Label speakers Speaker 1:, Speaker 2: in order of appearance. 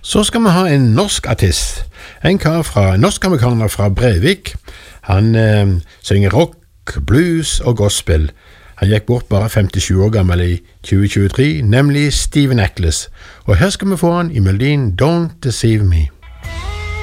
Speaker 1: Så skal vi ha en norsk artist, en norsk-amerikaner fra Brevik. Han synger rock, blues og gospel. Han gikk bort bare 57 år gammel i 2023, nemlig Stephen Eccles. Og her skal vi få han i melodien Don't Deceive Me.